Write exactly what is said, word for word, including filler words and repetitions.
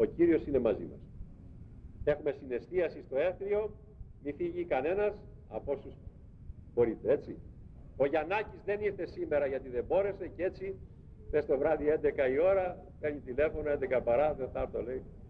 Ο Κύριος είναι μαζί μας. Έχουμε συναισθίαση στο έθριο, μη φύγει κανένας από όσους μπορείτε, έτσι. Ο Γιαννάκης δεν ήρθε σήμερα γιατί δεν μπόρεσε και έτσι πες το βράδυ έντεκα η ώρα, κάνει τηλέφωνο έντεκα παρά, δεν θα έρθω λέει.